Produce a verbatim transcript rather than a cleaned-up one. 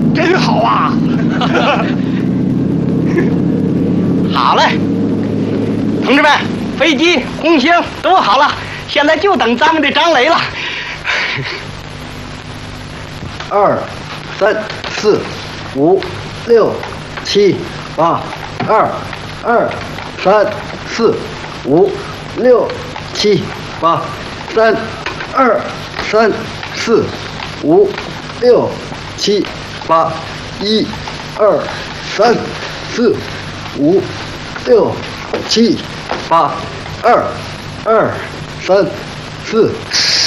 真好啊！ 好嘞，同志们，飞机、红星都好了，现在就等咱们的张磊了。 二、三、四、五、六、七、八，二、二、三、四、五、六、七、八，三、二、三、四、五、六、七、八，一、二、三、四、五、六、七、八，二、二、三、四。